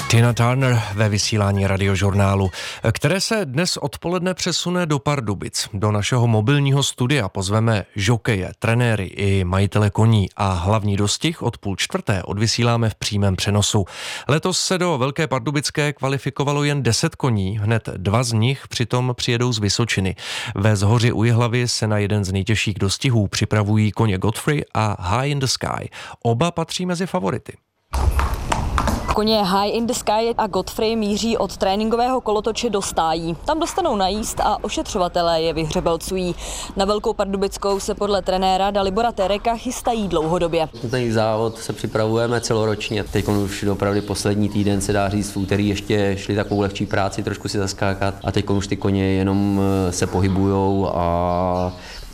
Tina Turner ve vysílání Radiožurnálu, které se dnes odpoledne přesune do Pardubic. Do našeho mobilního studia pozveme žokeje, trenéry i majitele koní a hlavní dostih od 3:30 odvysíláme v přímém přenosu. Letos se do Velké Pardubické kvalifikovalo jen 10 koní, hned 2 z nich přitom přijedou z Vysočiny. Ve Zhoři u Jihlavy se na jeden z nejtěžších dostihů připravují koně Godfrey a High in the Sky. Oba patří mezi favority. Koně High in the Sky a Godfrey míří od tréninkového kolotoče do stájí. Tam dostanou najíst a ošetřovatelé je vyhřebelcují. Na Velkou Pardubickou se podle trenéra Dalibora Tereka chystají dlouhodobě. Ten závod se připravujeme celoročně. Teď už opravdu poslední týden se dá říct, v úterý ještě šli takovou lehčí práci, trošku si zaskákat a teď už ty koně jenom se pohybujou a